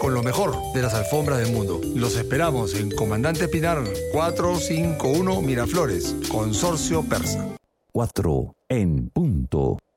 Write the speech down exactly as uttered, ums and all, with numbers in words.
con lo mejor de las alfombras del mundo. Los esperamos en Comandante Pinar cuatrocientos cincuenta y uno Miraflores, Consorcio Persa. Cuatro en punto.